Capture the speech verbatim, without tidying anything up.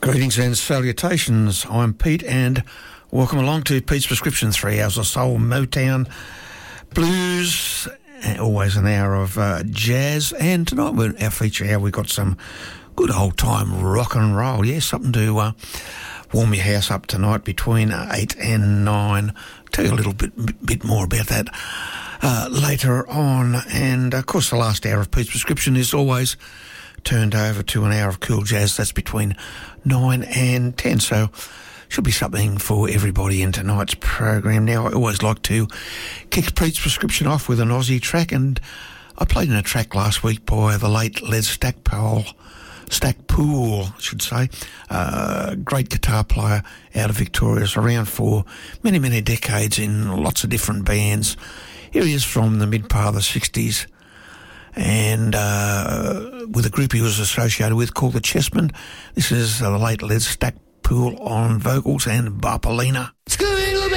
Greetings and salutations. I'm Pete and welcome along to Pete's Prescription, three hours of soul, Motown, blues, and always an hour of uh, jazz. And tonight, we're our feature hour, we've got some good old time rock and roll. Yeah, something to uh, warm your house up tonight between eight and nine. Tell you a little bit, bit more about that uh, later on. And of course, the last hour of Pete's Prescription is always turned over to an hour of cool jazz. That's between nine and ten. So should be something for everybody in tonight's program. Now, I always like to kick Pete's Prescription off with an Aussie track, and I played in a track last week by the late Les Stackpole, Stackpool, I should say. Uh, great guitar player out of Victoria. He's around for many, many decades in lots of different bands. Here he is from the mid part of the sixties, and uh, with a group he was associated with called the Chessmen. This is uh, the late Les Stackpool on vocals and Barpolina.